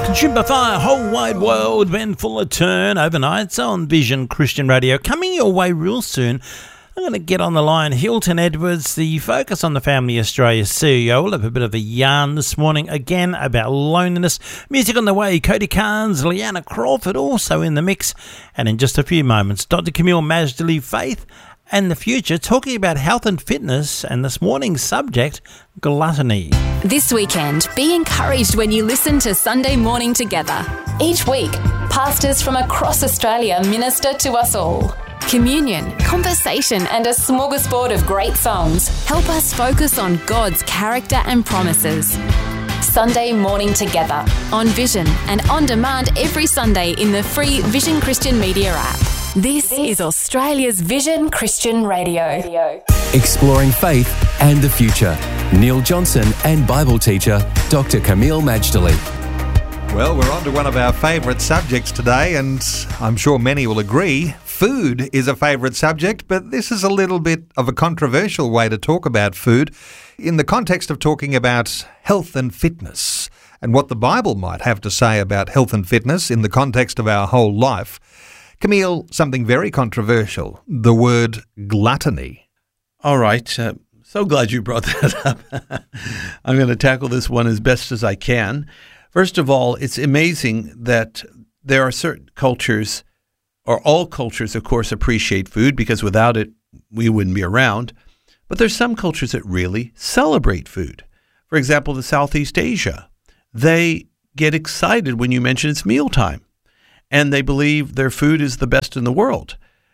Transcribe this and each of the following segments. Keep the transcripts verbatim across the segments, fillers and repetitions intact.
Consumer Fire, whole wide world, been full of turn overnights on Vision Christian Radio. Coming your way real soon, I'm going to get on the line. Hilton Edwards, the Focus on the Family Australia C E O, will have a bit of a yarn this morning again about loneliness. Music on the way, Cody Carnes, Leanna Crawford also in the mix. And in just a few moments, Doctor Camille Majdali, Faith and the Future, talking about health and fitness, and this morning's subject, gluttony. This weekend, be encouraged when you listen to Sunday Morning Together. Each week, pastors from across Australia minister to us all. Communion, conversation and a smorgasbord of great songs help us focus on God's character and promises. Sunday Morning Together on Vision and on demand every Sunday in the free Vision Christian Media app. This is Australia's Vision Christian Radio. Exploring faith and the future. Neil Johnson and Bible teacher Doctor Camille Majdali. Well, we're on to one of our favourite subjects today, and I'm sure many will agree. Food is a favourite subject, but this is a little bit of a controversial way to talk about food in the context of talking about health and fitness and what the Bible might have to say about health and fitness in the context of our whole life. Camille, something very controversial, the word gluttony. All right. Uh, so glad you brought that up. I'm going to tackle this one as best as I can. First of all, it's amazing that there are certain cultures, or all cultures, of course, appreciate food because without it, we wouldn't be around. But there's some cultures that really celebrate food. For example, the Southeast Asia. They get excited when you mention it's mealtime, and they believe their food is the best in the world.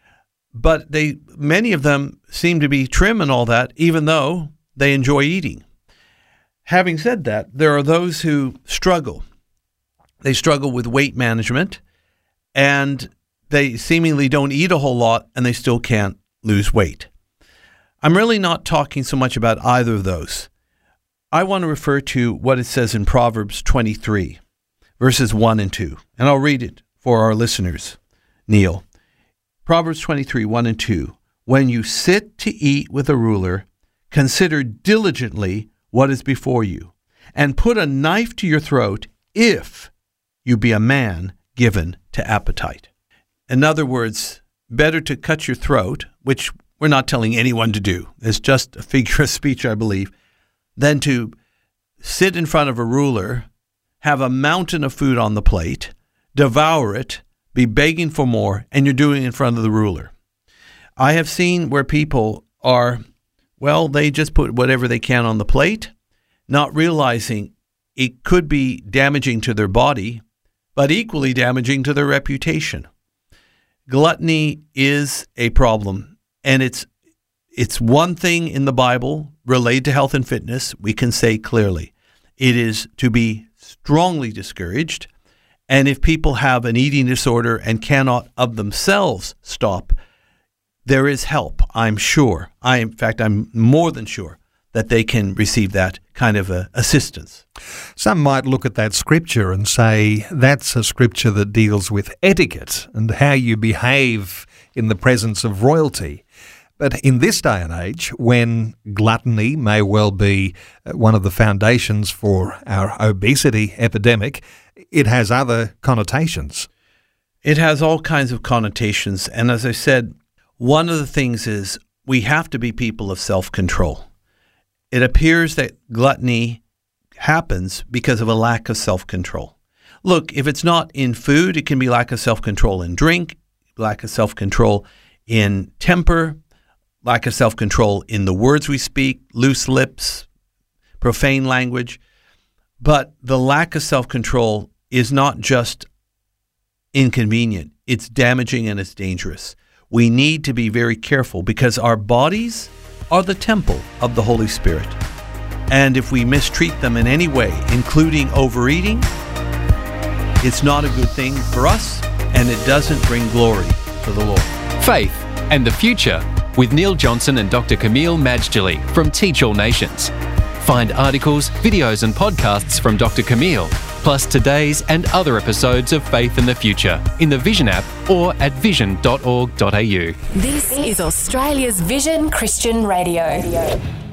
But they, many of them seem to be trim and all that, even though they enjoy eating. Having said that, there are those who struggle. They struggle with weight management, and they seemingly don't eat a whole lot, and they still can't lose weight. I'm really not talking so much about either of those. I want to refer to what it says in Proverbs twenty-three, verses one and two, and I'll read it for our listeners. Neil, Proverbs twenty-three, one and two. When you sit to eat with a ruler, consider diligently what is before you, and put a knife to your throat if you be a man given to appetite. In other words, better to cut your throat, which we're not telling anyone to do. It's just a figure of speech, I believe, than to sit in front of a ruler, have a mountain of food on the plate, devour it, be begging for more, and you're doing it in front of the ruler. I have seen where people are, well, they just put whatever they can on the plate, not realizing it could be damaging to their body, but equally damaging to their reputation. Gluttony is a problem, and it's it's one thing in the Bible related to health and fitness we can say clearly. It is to be strongly discouraged, and if people have an eating disorder and cannot of themselves stop, there is help, I'm sure. I, in fact, I'm more than sure that they can receive that kind of a assistance. Some might look at that scripture and say that's a scripture that deals with etiquette and how you behave in the presence of royalty. But in this day and age, when gluttony may well be one of the foundations for our obesity epidemic, it has other connotations. It has all kinds of connotations. And as I said, one of the things is we have to be people of self-control. It appears that gluttony happens because of a lack of self-control. Look, if it's not in food, it can be lack of self-control in drink, lack of self-control in temper, lack of self-control in the words we speak, loose lips, profane language. But the lack of self-control is not just inconvenient. It's damaging and it's dangerous. We need to be very careful because our bodies are the temple of the Holy Spirit. And if we mistreat them in any way, including overeating, it's not a good thing for us, and it doesn't bring glory to the Lord. Faith and the Future with Neil Johnson and Doctor Camille Majdali from Teach All Nations. Find articles, videos and podcasts from Doctor Camille, plus today's and other episodes of Faith and the Future in the Vision app or at vision dot org dot a u. This is Australia's Vision Christian Radio.